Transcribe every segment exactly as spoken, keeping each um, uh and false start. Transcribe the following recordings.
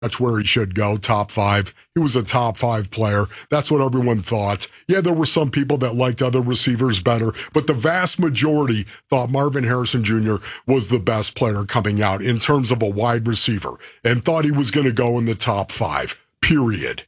That's where he should go, top five. He was a top five player. That's what everyone thought. Yeah, there were some people that liked other receivers better, but the vast majority thought Marvin Harrison Junior was the best player coming out in terms of a wide receiver and thought he was going to go in the top five, period.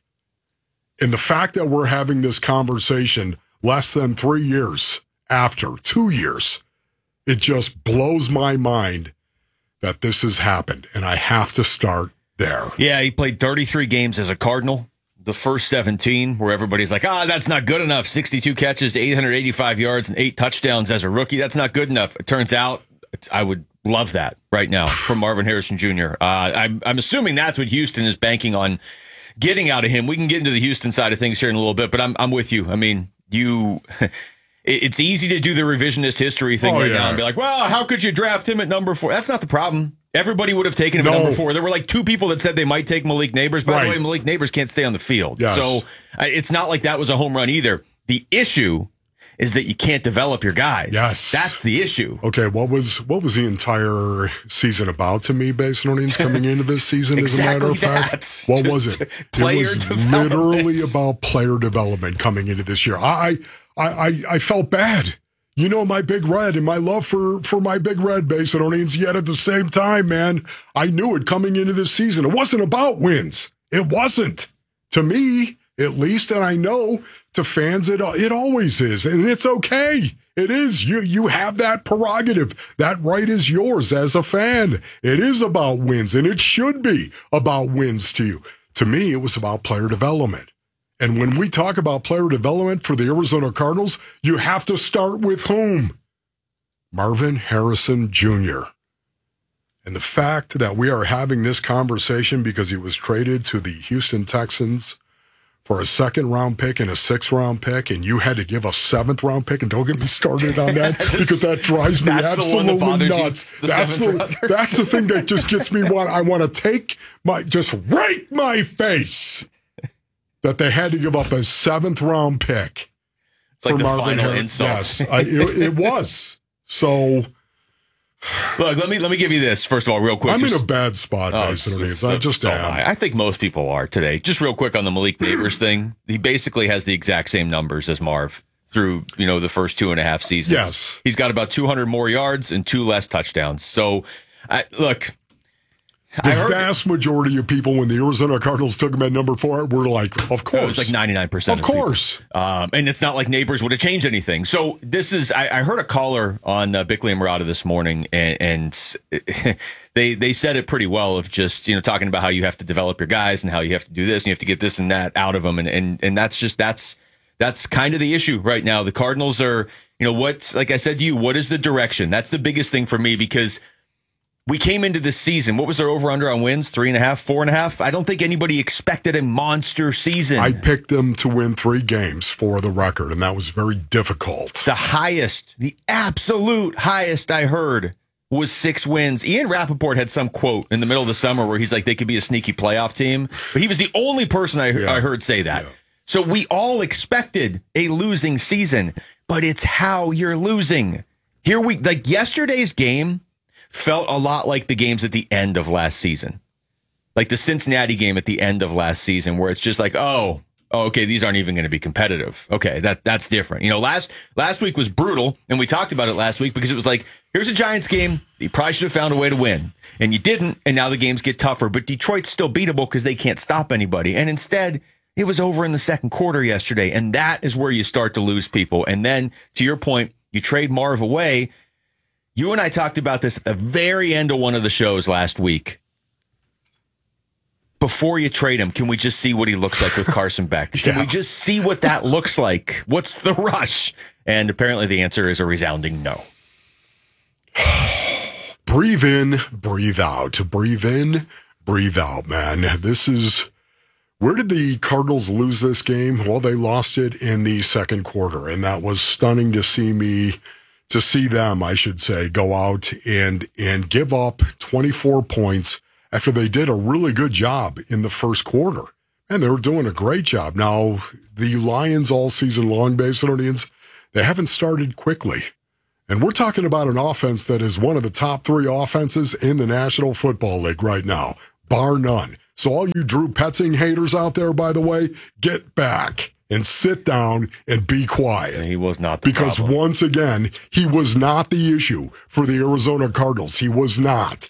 And the fact that we're having this conversation less than three years after, two years, it just blows my mind that this has happened, and I have to start there. Yeah, he played thirty-three games as a Cardinal. The first seventeen, where everybody's like, ah, that's not good enough. sixty-two catches, eight hundred eighty-five yards, and eight touchdowns as a rookie. That's not good enough. It turns out I would love that right now from Marvin Harrison Junior Uh, I'm, I'm assuming that's what Houston is banking on getting out of him. We can get into the Houston side of things here in a little bit, but I'm I'm with you. I mean, you... It's easy to do the revisionist history thing oh, right yeah. now and be like, well, how could you draft him at number four? That's not the problem. Everybody would have taken him no. at number four. There were like two people that said they might take Malik Nabers. By right. the way, Malik Nabers can't stay on the field. Yes. So uh, it's not like that was a home run either. The issue is that you can't develop your guys. Yes. That's the issue. Okay, what was what was the entire season about to me, based on Earnings coming into this season, exactly as a matter of that. fact? What Just was it? Player it was development. literally about player development coming into this year. I I I, I felt bad. You know, my Big Red and my love for, for my Big Red base, and Orleans, yet at the same time, man, I knew it coming into this season. It wasn't about wins. It wasn't. To me, at least, and I know to fans, it it always is. And it's okay. It is. You, you have that prerogative. That right is yours as a fan. It is about wins, and it should be about wins to you. To me, it was about player development. And when we talk about player development for the Arizona Cardinals, you have to start with whom? Marvin Harrison Junior And the fact that we are having this conversation because he was traded to the Houston Texans for a second-round pick and a sixth-round pick, and you had to give a seventh-round pick, and don't get me started on that because that drives me absolutely nuts. You, the that's the that's the thing that just gets me. Want I want to take my just rake my face. That they had to give up a seventh-round pick it's like for the Marvin final Harrison. insult. Yes, I, it, it was. So, look, let me let me give you this first of all, real quick. I'm just, in a bad spot, oh, basically. so, I just so am. I. I think most people are today. Just real quick on the Malik Nabers thing. He basically has the exact same numbers as Marv through you know the first two and a half seasons. Yes, he's got about two hundred more yards and two less touchdowns. So, I, look. The vast majority of people, when the Arizona Cardinals took him at number four, were like, of course. It was like ninety-nine percent of, of course. Um, and it's not like Nabers would have changed anything. So this is, I, I heard a caller on uh, Bickley and Murata this morning, and, and they they said it pretty well of just, you know, talking about how you have to develop your guys and how you have to do this and you have to get this and that out of them. And, and, and that's just, that's, that's kind of the issue right now. The Cardinals are, you know, what, like I said to you, what is the direction? That's the biggest thing for me because we came into this season. What was their over-under on wins? Three and a half, four and a half? I don't think anybody expected a monster season. I picked them to win three games for the record, and that was very difficult. The highest, the absolute highest I heard was six wins. Ian Rappaport had some quote in the middle of the summer where he's like, they could be a sneaky playoff team. But he was the only person I, yeah. I heard say that. Yeah. So we all expected a losing season, but it's how you're losing. Here we, like yesterday's game, felt a lot like the games at the end of last season. Like the Cincinnati game at the end of last season where it's just like, oh, oh okay, these aren't even going to be competitive. Okay, that that's different. You know, last last week was brutal, and we talked about it last week because it was like, here's a Giants game. You probably should have found a way to win. And you didn't, and now the games get tougher. But Detroit's still beatable because they can't stop anybody. And instead, it was over in the second quarter yesterday, and that is where you start to lose people. And then, to your point, you trade Marv away. You and I talked about this at the very end of one of the shows last week. Before you trade him, can we just see what he looks like with Carson Beck? Can yeah. we just see what that looks like? What's the rush? And apparently the answer is a resounding no. Breathe in, breathe out. Breathe in, breathe out, man. This is... Where did the Cardinals lose this game? Well, they lost it in the second quarter, and that was stunning to see me... to see them, I should say, go out and and give up twenty-four points after they did a really good job in the first quarter. And they were doing a great job. Now, the Lions all season long, Basinonians, they haven't started quickly. And we're talking about an offense that is one of the top three offenses in the National Football League right now, bar none. So all you Drew Petzing haters out there, by the way, get back and sit down and be quiet. And he was not the Because problem. once again, he was not the issue for the Arizona Cardinals. He was not.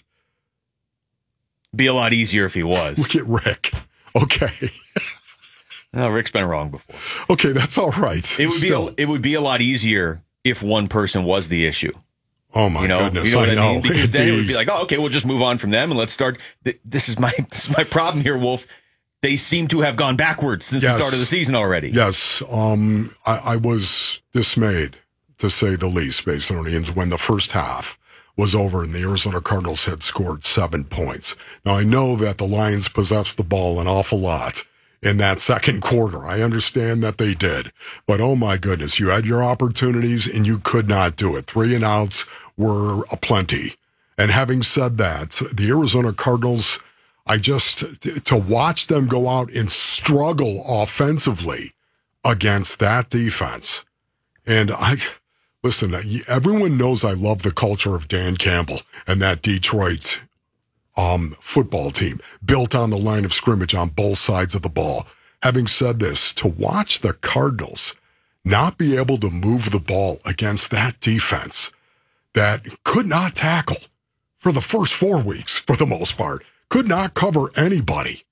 Be a lot easier if he was. Look at Rick. Okay. No, Rick's been wrong before. Okay, that's all right. It would Still. be a, it would be a lot easier if one person was the issue. Oh my you know, goodness! You know what I, I know. mean? Because It'd then be, it would be like, oh, okay, we'll just move on from them and let's start. Th- This is my this is my problem here, Wolf. They seem to have gone backwards since yes, the start of the season already. Yes, um, I, I was dismayed, to say the least, Basinonians, when the first half was over and the Arizona Cardinals had scored seven points. Now, I know that the Lions possessed the ball an awful lot in that second quarter. I understand that they did. But, oh, my goodness, you had your opportunities and you could not do it. Three and outs were aplenty. And having said that, the Arizona Cardinals, I just, to watch them go out and struggle offensively against that defense. And I, listen, everyone knows I love the culture of Dan Campbell and that Detroit um, football team built on the line of scrimmage on both sides of the ball. Having said this, to watch the Cardinals not be able to move the ball against that defense that could not tackle for the first four weeks, for the most part, could not cover anybody.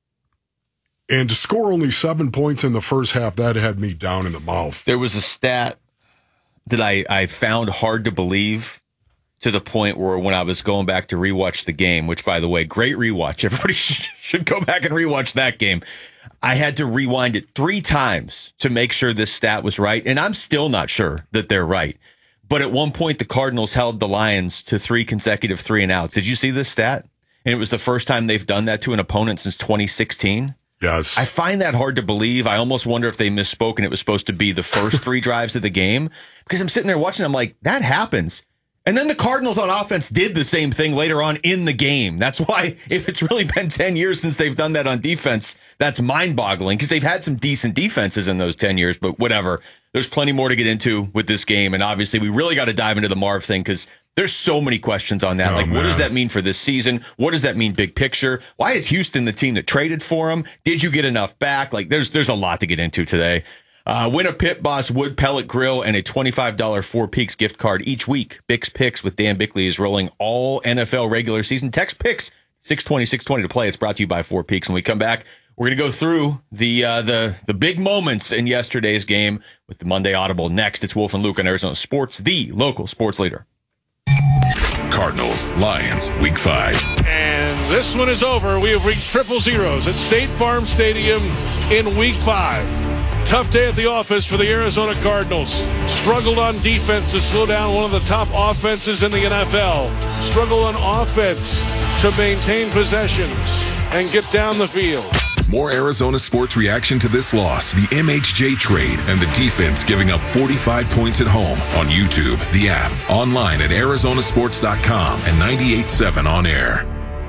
And to score only seven points in the first half, that had me down in the mouth. There was a stat that I, I found hard to believe, to the point where when I was going back to rewatch the game, which, by the way, great rewatch. Everybody should go back and rewatch that game. I had to rewind it three times to make sure this stat was right, and I'm still not sure that they're right. But at one point, the Cardinals held the Lions to three consecutive three and outs. Did you see this stat? And it was the first time they've done that to an opponent since twenty sixteen. Yes. I find that hard to believe. I almost wonder if they misspoke and it was supposed to be the first three drives of the game, because I'm sitting there watching. I'm like, that happens. And then the Cardinals on offense did the same thing later on in the game. That's why, if it's really been ten years since they've done that on defense, that's mind-boggling, because they've had some decent defenses in those ten years, but whatever. There's plenty more to get into with this game, and obviously we really got to dive into the Marv thing, because there's so many questions on that. Oh, like, man. What does that mean for this season? What does that mean big picture? Why is Houston the team that traded for him? Did you get enough back? Like, there's there's a lot to get into today. Uh, win a Pit Boss wood pellet grill and a twenty-five dollars Four Peaks gift card each week. Bix Picks with Dan Bickley is rolling all N F L regular season. Text Picks six twenty, six twenty to play. It's brought to you by Four Peaks. When we come back, we're going to go through the uh, the the big moments in yesterday's game with the Monday Audible. Next, it's Wolf and Luke on Arizona Sports, the local sports leader. Cardinals, Lions, week five. And this one is over. We have reached triple zeros at State Farm Stadium in week five. Tough day at the office for the Arizona Cardinals. Struggled on defense to slow down one of the top offenses in the N F L. Struggled on offense to maintain possessions and get down the field. More Arizona sports reaction to this loss, the M H J trade, and the defense giving up forty-five points at home on YouTube, the app, online at Arizona Sports dot com, and ninety-eight point seven on air.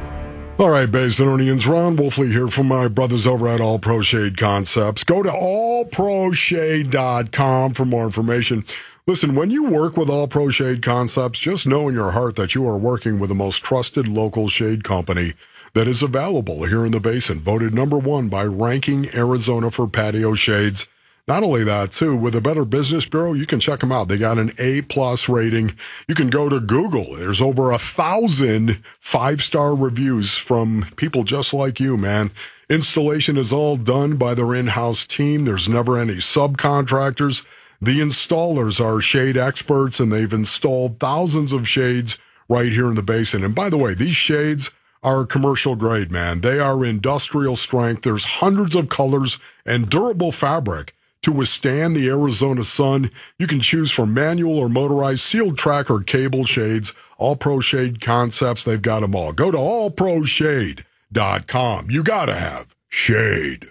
All right, Basinonians, Ron Wolfley here from my brothers over at All Pro Shade Concepts. Go to all pro shade dot com for more information. Listen, when you work with All Pro Shade Concepts, just know in your heart that you are working with the most trusted local shade company that is available here in the Basin, voted number one by Ranking Arizona for patio shades. Not only that, too, with the Better Business Bureau, you can check them out. They got an A-plus rating. You can go to Google. There's over a thousand five-star reviews from people just like you, man. Installation is all done by their in-house team. There's never any subcontractors. The installers are shade experts, and they've installed thousands of shades right here in the Basin. And by the way, these shades are commercial grade, man. They are industrial strength. There's hundreds of colors and durable fabric to withstand the Arizona sun. You can choose from manual or motorized, sealed track or cable shades. All Pro Shade Concepts, they've got them all. Go to all pro shade dot com. You gotta have shade.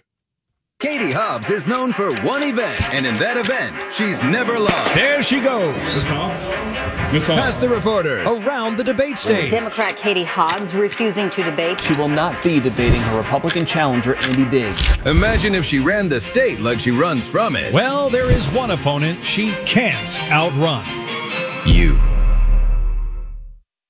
Katie Hobbs is known for one event, and in that event, she's never lost. There she goes. Miss Hobbs? Miss Hobbs. Past the reporters. Around the debate stage. Democrat Katie Hobbs refusing to debate. She will not be debating her Republican challenger, Andy Biggs. Imagine if she ran the state like she runs from it. Well, there is one opponent she can't outrun. You.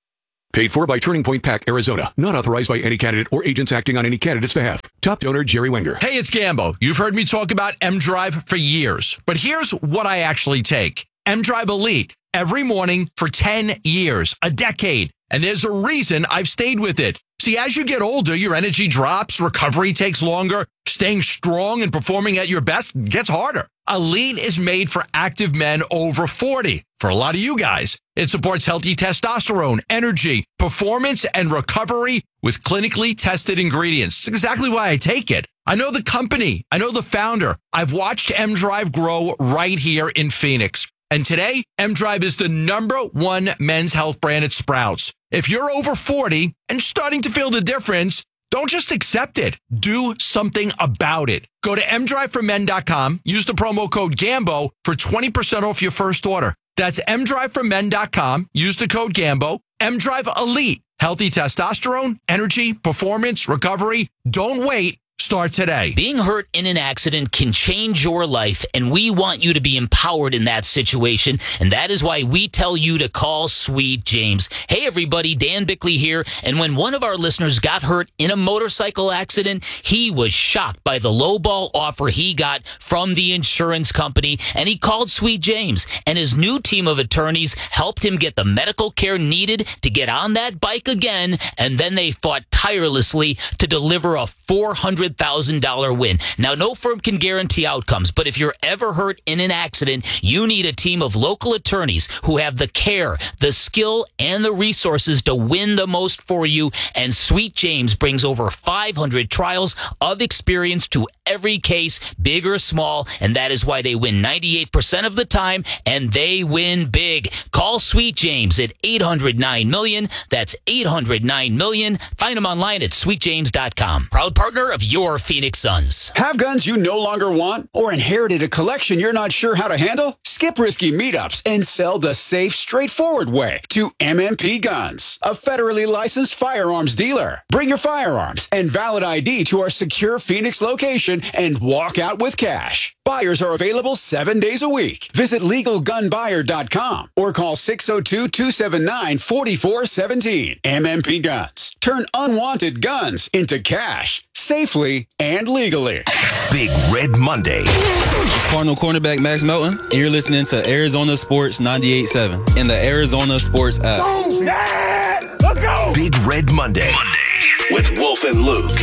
Paid for by Turning Point Pack, Arizona. Not authorized by any candidate or agents acting on any candidate's behalf. Top donor, Jerry Wenger. Hey, it's Gambo. You've heard me talk about M-Drive for years, but here's what I actually take. M-Drive Elite every morning for ten years, a decade. And there's a reason I've stayed with it. See, as you get older, your energy drops, recovery takes longer, staying strong and performing at your best gets harder. Elite is made for active men over forty. For a lot of you guys, it supports healthy testosterone, energy, performance, and recovery with clinically tested ingredients. It's exactly why I take it. I know the company. I know the founder. I've watched M-Drive grow right here in Phoenix. And today, M-Drive is the number one men's health brand at Sprouts. If you're over forty and starting to feel the difference, don't just accept it. Do something about it. Go to m drive for men dot com. Use the promo code GAMBO for twenty percent off your first order. That's m drive for men dot com. Use the code GAMBO. M-Drive Elite. Healthy testosterone, energy, performance, recovery. Don't wait. Start today. Being hurt in an accident can change your life, and we want you to be empowered in that situation, and that is why we tell you to call Sweet James. Hey, everybody, Dan Bickley here, and when one of our listeners got hurt in a motorcycle accident, he was shocked by the lowball offer he got from the insurance company, and he called Sweet James, and his new team of attorneys helped him get the medical care needed to get on that bike again, and then they fought tirelessly to deliver a four hundred thousand dollars win. Now, no firm can guarantee outcomes, but if you're ever hurt in an accident, you need a team of local attorneys who have the care, the skill, and the resources to win the most for you. And Sweet James brings over five hundred trials of experience to every case, big or small, and that is why they win ninety-eight percent of the time, and they win big. Call Sweet James at eight hundred nine million. That's eight hundred nine million. Find them online at sweet james dot com. Proud partner of your Phoenix Suns. Have guns you no longer want or inherited a collection you're not sure how to handle? Skip risky meetups and sell the safe, straightforward way to M M P Guns, a federally licensed firearms dealer. Bring your firearms and valid I D to our secure Phoenix location and walk out with cash. Buyers are available seven days a week. Visit legal gun buyer dot com or call six oh two, two seven nine, four four one seven. M M P Guns. Turn unwanted guns into cash safely and legally. Big Red Monday. It's Cardinal cornerback Max Melton, and you're listening to Arizona Sports ninety-eight point seven in the Arizona Sports app. Oh, yeah! Let's go! Big Red Monday, Monday with Wolf and Luke.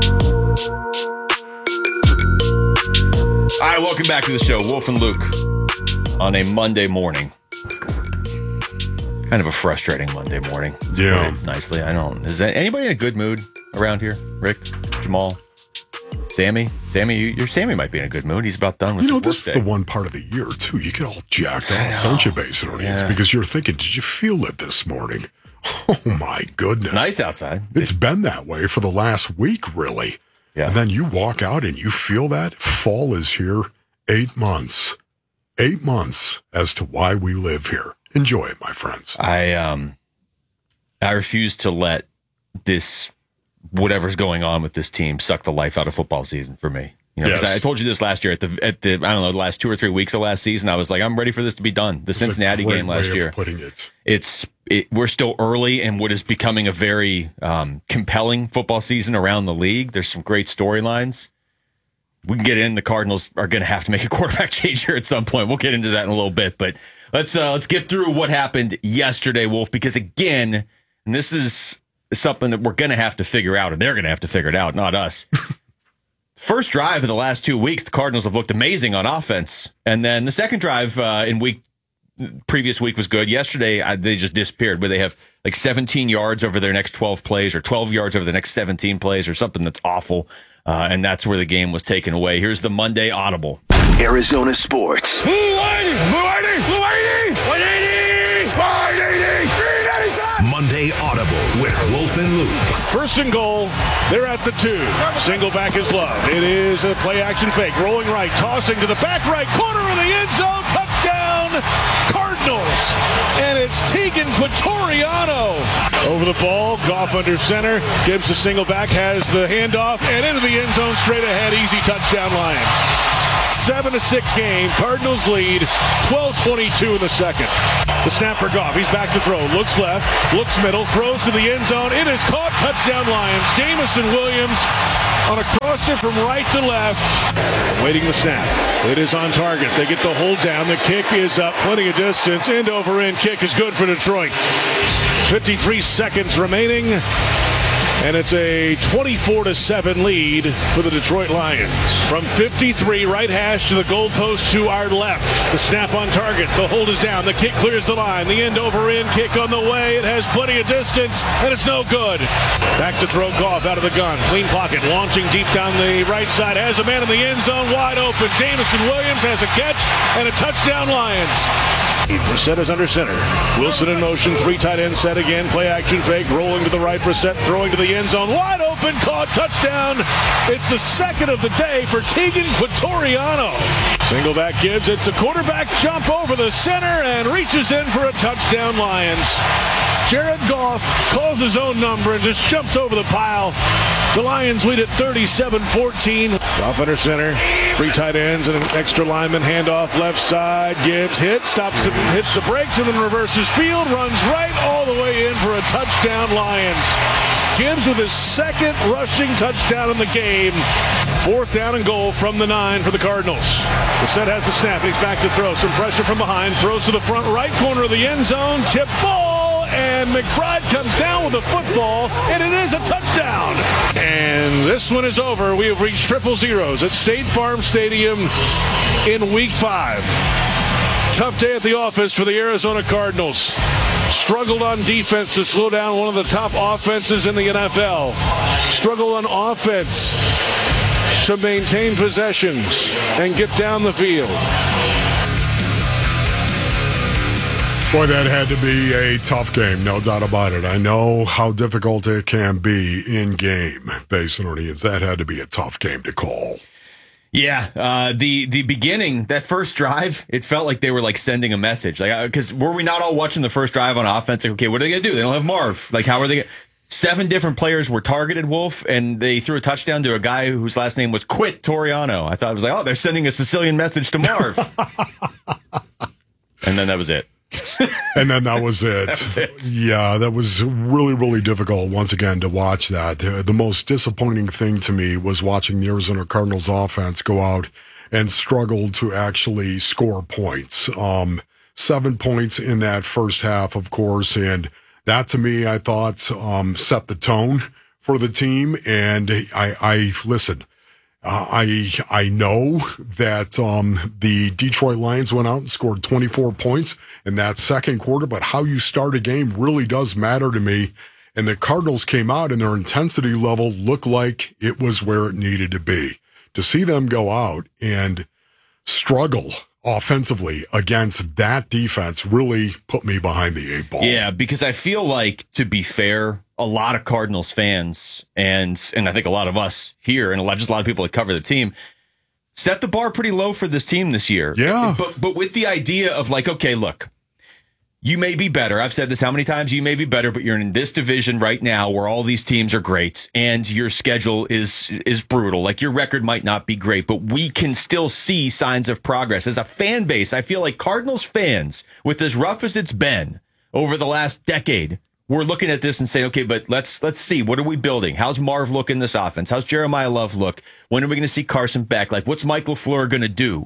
All right, welcome back to the show. Wolf and Luke on a Monday morning. Kind of a frustrating Monday morning. Yeah. Nicely. I don't. Is that anybody in a good mood around here? Rick, Jamal, Sammy? Sammy, you, your Sammy might be in a good mood. He's about done with You know, his this work is day. the one part of the year, too. You get all jacked up, don't you, Basinonians? Yeah. Because you're thinking, did you feel it this morning? Oh, my goodness. Nice outside. It's been that way for the last week, really. Yeah. And then you walk out and you feel that fall is here. Eight months. Eight months as to why we live here. Enjoy it, my friends. I um, I refuse to let this, whatever's going on with this team, suck the life out of football season for me. You know, Yes. I, I told you this last year at the at the I don't know the last two or three weeks of last season. I was like, I'm ready for this to be done. The It's Cincinnati a great game last way year. of putting it. It's it, we're still early in what is becoming a very um, compelling football season around the league. There's some great storylines. We can get in. The Cardinals are going to have to make a quarterback change here at some point. We'll get into that in a little bit, but let's uh, let's get through what happened yesterday, Wolf, because again, and this is something that we're going to have to figure out, and they're going to have to figure it out, not us. First drive of the last two weeks, the Cardinals have looked amazing on offense, and then the second drive uh, in week previous week was good. Yesterday, I, they just disappeared, where they have like seventeen yards over their next twelve plays, or twelve yards over the next seventeen plays, or something that's awful. Uh, and that's where the game was taken away. Here's the Monday Audible. Arizona Sports. Blue eighty! Blue eighty! Blue eighty! one eighty! one eighty! three ninety-seven! Monday Audible with Wolf and Luke. First and goal. They're at the two. Single back is Love. It is a play action fake. Rolling right. Tossing to the back right corner of the end zone. Touchdown Cardinals. And it's Tegan Quatoriano. Over the ball. Goff under center. Gives the single back. Has the handoff. And into the end zone straight ahead. Easy touchdown Lions. seven to six game. Cardinals lead twelve twenty-two in the second. The snap for Goff. He's back to throw. Looks left. Looks middle. Throws to the end zone. It is caught. Touchdown Lions. Jameson Williams on a crosser from right to left. Waiting the snap. It is on target. They get the hold down. The kick is up. Plenty of distance. End over end kick is good for Detroit. fifty-three seconds remaining. And it's a twenty-four to seven lead for the Detroit Lions. From fifty-three, right hash to the goalpost to our left. The snap on target. The hold is down. The kick clears the line. The end over end kick on the way. It has plenty of distance, and it's no good. Back to throw Goff out of the gun. Clean pocket. Launching deep down the right side. Has a man in the end zone wide open. Jameson Williams has a catch and a touchdown Lions. Brissett is under center. Wilson in motion. Three tight end set again. Play action fake. Rolling to the right. Brissett throwing to the end zone. Wide open. Caught. Touchdown. It's the second of the day for Tegan Quatoriano. Single back Gibbs. It's a quarterback jump over the center and reaches in for a touchdown Lions. Jared Goff calls his own number and just jumps over the pile. The Lions lead at thirty-seven fourteen. Goff under center. Three tight ends and an extra lineman. Handoff left side. Gibbs hits, stops it, hits the brakes, and then reverses field. Runs right all the way in for a touchdown Lions. Gibbs with his second rushing touchdown in the game. Fourth down and goal from the nine for the Cardinals. Brissett has the snap. He's back to throw. Some pressure from behind. Throws to the front right corner of the end zone. Tip ball. And McBride comes down with the football. And it is a touchdown. And this one is over. We have reached triple zeros at State Farm Stadium in week five. Tough day at the office for the Arizona Cardinals. Struggled on defense to slow down one of the top offenses in the N F L. Struggled on offense to maintain possessions and get down the field. Boy, that had to be a tough game, no doubt about it. I know how difficult it can be in game, Basin Orleans. That had to be a tough game to call. Yeah, uh, the the beginning, that first drive, it felt like they were like sending a message. Like, because were we not all watching the first drive on offense? Like, okay, what are they gonna do? They don't have Marv. Like, how are they? Gonna... Seven different players were targeted, Wolf, and they threw a touchdown to a guy whose last name was Quatoriano. I thought it was like, oh, they're sending a Sicilian message to Marv, and then that was it. And then that was it. That was it. Yeah, that was really, really difficult once again to watch that. Uh, the most disappointing thing to me was watching the Arizona Cardinals offense go out and struggle to actually score points. Um, seven points in that first half, of course, and that to me, I thought, um, set the tone for the team. And I, I listen. Uh, I I know that um, the Detroit Lions went out and scored twenty-four points in that second quarter, but how you start a game really does matter to me. And the Cardinals came out and their intensity level looked like it was where it needed to be. To see them go out and struggle offensively against that defense really put me behind the eight ball. Yeah, because I feel like, to be fair, a lot of Cardinals fans and and I think a lot of us here and a lot, just a lot of people that cover the team set the bar pretty low for this team this year. Yeah. But but with the idea of like, okay, look, you may be better. I've said this how many times? You may be better, but you're in this division right now where all these teams are great and your schedule is is brutal. Like, your record might not be great, but we can still see signs of progress. As a fan base, I feel like Cardinals fans, with as rough as it's been over the last decade, we're looking at this and saying, okay, but let's let's see. What are we building? How's Marv look in this offense? How's Jeremiah Love look? When are we going to see Carson back? Like, what's Mike LaFleur going to do?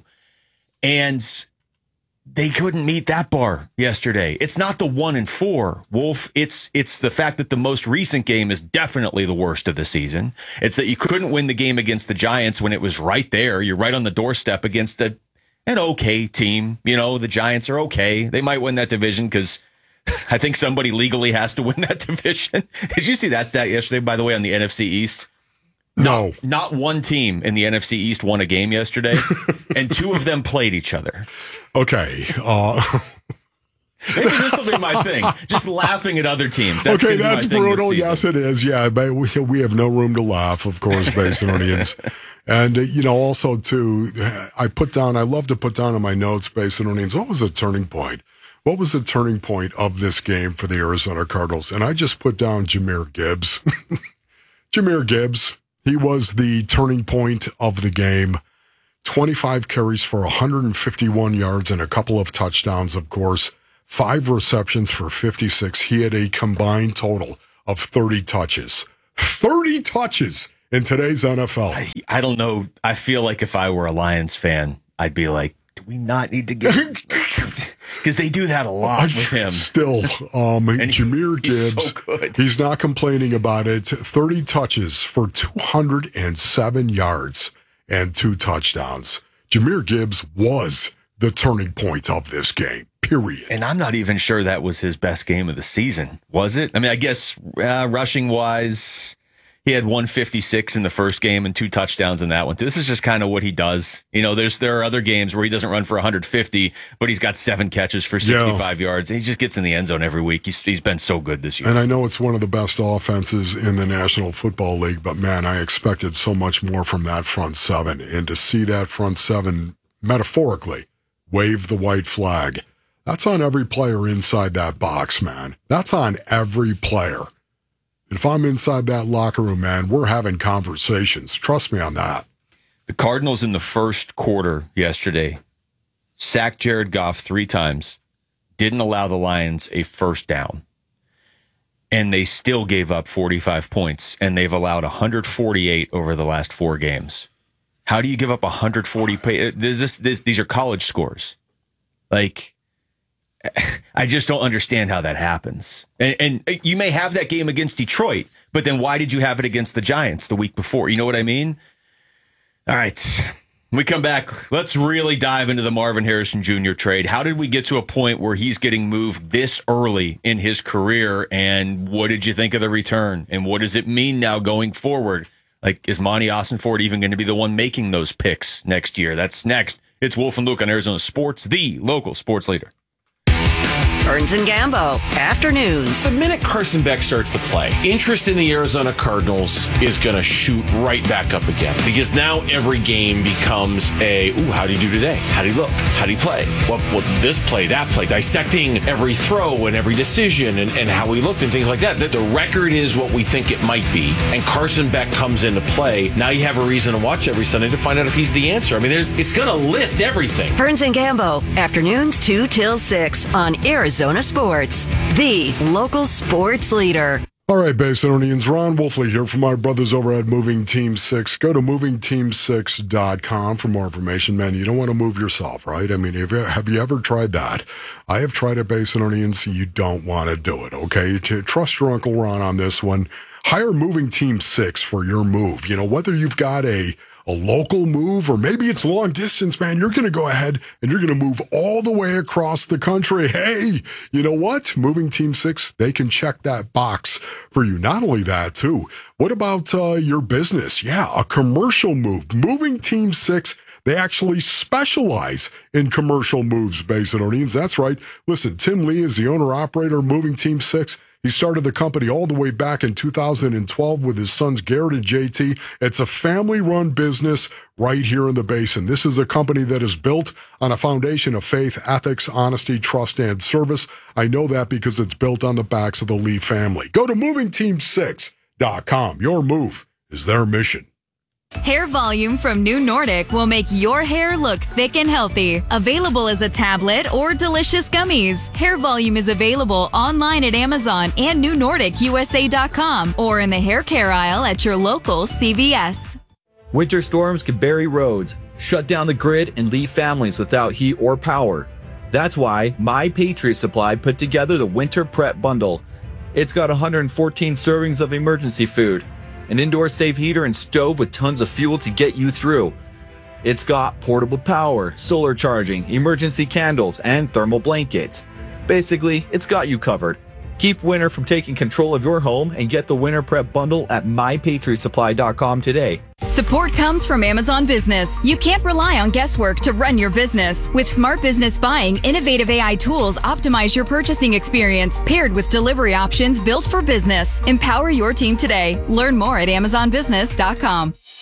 And they couldn't meet that bar yesterday. It's not the one and four, Wolf. It's it's the fact that the most recent game is definitely the worst of the season. It's that you couldn't win the game against the Giants when it was right there. You're right on the doorstep against a, an okay team. You know, the Giants are okay. They might win that division because I think somebody legally has to win that division. Did you see that stat yesterday, by the way, on the N F C East? No. Not, not one team in the N F C East won a game yesterday, and two of them played each other. Okay. Uh, Maybe this will be my thing. Just laughing at other teams. That's okay, that's brutal. Yes, it is. Yeah, but we, we have no room to laugh, of course, based on audience. And, uh, you know, also, too, I put down, I love to put down in my notes, based on audience, what was the turning point? What was the turning point of this game for the Arizona Cardinals? And I just put down Jahmyr Gibbs. Jahmyr Gibbs, he was the turning point of the game. twenty-five carries for one hundred fifty-one yards and a couple of touchdowns, of course. five receptions for fifty-six. He had a combined total of thirty touches. thirty touches in today's N F L. I, I don't know. I feel like if I were a Lions fan, I'd be like, do we not need to get... Because they do that a lot with him. Still, um, And he- Jahmyr he's Gibbs, so good. he's not complaining about it. thirty touches for two hundred seven yards and two touchdowns. Jahmyr Gibbs was the turning point of this game, period. And I'm not even sure that was his best game of the season, was it? I mean, I guess uh, rushing-wise, he had one fifty-six in the first game and two touchdowns in that one. This is just kind of what he does. You know, there's there are other games where he doesn't run for one hundred fifty, but he's got seven catches for sixty-five yeah. yards. And he just gets in the end zone every week. He's He's been so good this year. And I know it's one of the best offenses in the National Football League, but, man, I expected so much more from that front seven. And to see that front seven, metaphorically, wave the white flag, that's on every player inside that box, man. That's on every player. If I'm inside that locker room, man, we're having conversations. Trust me on that. The Cardinals in the first quarter yesterday sacked Jared Goff three times, didn't allow the Lions a first down, and they still gave up forty-five points, and they've allowed one hundred forty-eight over the last four games. How do you give up one hundred forty? This, this, these are college scores. Like, I just don't understand how that happens. And, and you may have that game against Detroit, but then why did you have it against the Giants the week before? You know what I mean? All right. When we come back, let's really dive into the Marvin Harrison Junior trade. How did we get to a point where he's getting moved this early in his career? And what did you think of the return? And what does it mean now going forward? Like, is Monty Ossenford even going to be the one making those picks next year? That's next. It's Wolf and Luke on Arizona Sports, the local sports leader. Burns and Gambo, afternoons. The minute Carson Beck starts to play, interest in the Arizona Cardinals is going to shoot right back up again. Because now every game becomes a, ooh, how did he do today? How did he look? How did he play? What, what this play, that play, dissecting every throw and every decision and, and how he looked and things like that. That the record is what we think it might be. And Carson Beck comes into play. Now you have a reason to watch every Sunday to find out if he's the answer. I mean, there's it's going to lift everything. Burns and Gambo, afternoons two till six on Arizona. Arizona Sports, the local sports leader. All right, Basinonians, Ron Wolfley here from our brothers over at Moving Team six. Go to moving team six dot com for more information. Man, you don't want to move yourself, right? I mean, have you, have you ever tried that? I have tried it, Basinonians. You don't want to do it, okay? Trust your Uncle Ron on this one. Hire Moving Team six for your move. You know, whether you've got a a local move, or maybe it's long distance, man, you're going to go ahead and you're going to move all the way across the country. Hey, you know what? Moving Team six, they can check that box for you. Not only that, too, what about uh, your business? Yeah, a commercial move. Moving Team six, they actually specialize in commercial moves, Basinonians. That's right. Listen, Tim Lee is the owner-operator of Moving Team six. He started the company all the way back in two thousand twelve with his sons Garrett and J T. It's a family-run business right here in the Basin. This is a company that is built on a foundation of faith, ethics, honesty, trust, and service. I know that because it's built on the backs of the Lee family. Go to moving team six dot com. Your move is their mission. Hair Volume from New Nordic will make your hair look thick and healthy. Available as a tablet or delicious gummies. Hair Volume is available online at Amazon and new nordic u s a dot com or in the hair care aisle at your local C V S. Winter storms can bury roads, shut down the grid, and leave families without heat or power. That's why My Patriot Supply put together the Winter Prep Bundle. It's got one hundred fourteen servings of emergency food, an indoor safe heater and stove with tons of fuel to get you through. It's got portable power, solar charging, emergency candles, and thermal blankets. Basically, it's got you covered. Keep winter from taking control of your home and get the Winter Prep Bundle at my patriot supply dot com today. Support comes from Amazon Business. You can't rely on guesswork to run your business. With Smart Business Buying, innovative A I tools optimize your purchasing experience, paired with delivery options built for business. Empower your team today. Learn more at amazon business dot com.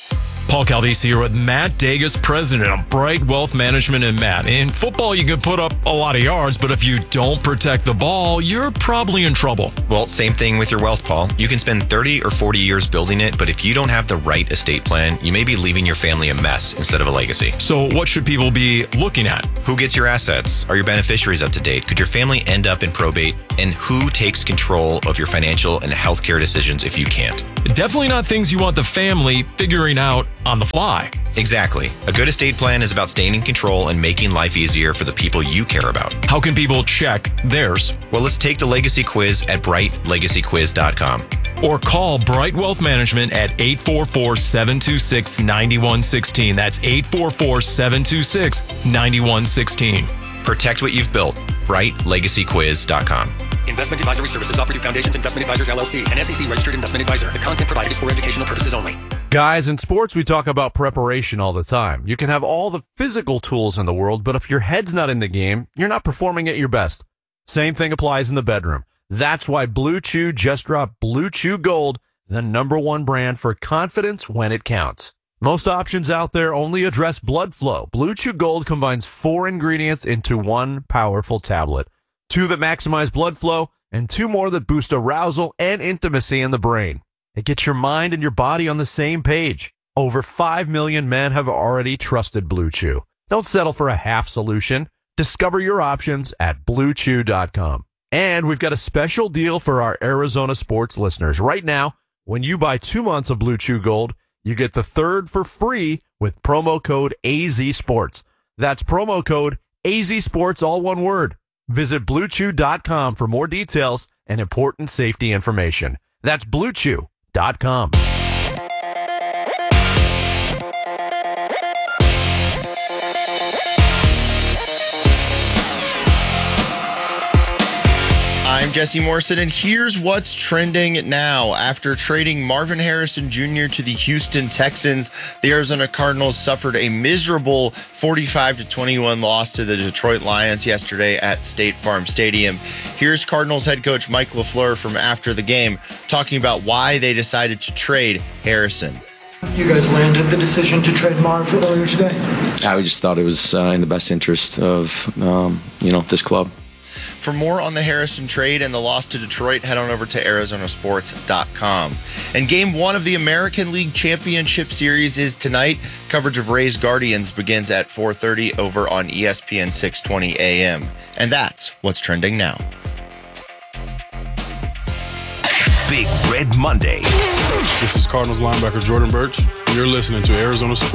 Paul Calvisi here with Matt Degas, president of Bright Wealth Management. And Matt, in football, you can put up a lot of yards, but if you don't protect the ball, you're probably in trouble. Well, same thing with your wealth, Paul. You can spend thirty or forty years building it, but if you don't have the right estate plan, you may be leaving your family a mess instead of a legacy. So what should people be looking at? Who gets your assets? Are your beneficiaries up to date? Could your family end up in probate? And who takes control of your financial and healthcare decisions if you can't? Definitely not things you want the family figuring out on the fly. Exactly. A good estate plan is about staying in control and making life easier for the people you care about. How can people check theirs? Well, let's take the legacy quiz at bright legacy quiz dot com. Or call Bright Wealth Management at eight four four, seven two six, nine one one six. That's eight four four, seven two six, nine one one six. Protect what you've built. bright legacy quiz dot com. Investment advisory services offered through Foundations Investment Advisors, L L C, an S E C registered investment advisor. The content provided is for educational purposes only. Guys, in sports, we talk about preparation all the time. You can have all the physical tools in the world, but if your head's not in the game, you're not performing at your best. Same thing applies in the bedroom. That's why Blue Chew just dropped Blue Chew Gold, the number one brand for confidence when it counts. Most options out there only address blood flow. Blue Chew Gold combines four ingredients into one powerful tablet. Two that maximize blood flow, and two more that boost arousal and intimacy in the brain. It gets your mind and your body on the same page. Over five million men have already trusted Blue Chew. Don't settle for a half solution. Discover your options at blue chew dot com. And we've got a special deal for our Arizona sports listeners. Right now, when you buy two months of Blue Chew Gold, you get the third for free with promo code A Z Sports. That's promo code A Z Sports, all one word. Visit blue chew dot com for more details and important safety information. That's blue chew dot com. I'm Jesse Morrison, and here's what's trending now. After trading Marvin Harrison Junior to the Houston Texans, the Arizona Cardinals suffered a miserable forty-five to twenty-one loss to the Detroit Lions yesterday at State Farm Stadium. Here's Cardinals head coach Mike LaFleur from after the game talking about why they decided to trade Harrison. You guys landed the decision to trade Marv earlier today? I just thought it was uh, in the best interest of, um, you know, this club. For more on the Harrison trade and the loss to Detroit, head on over to arizona sports dot com. And game one of the American League Championship Series is tonight. Coverage of Rays Guardians begins at four thirty over on E S P N six twenty A M. And that's what's trending now. Big Red Monday. This is Cardinals linebacker Jordan Birch. You're listening to Arizona Sports.